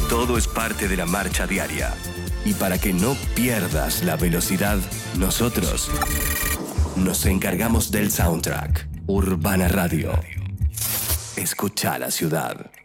Todo es parte de la marcha diaria. Y para que no pierdas la velocidad, nosotros nos encargamos del soundtrack. Urbana Radio. Escucha la ciudad.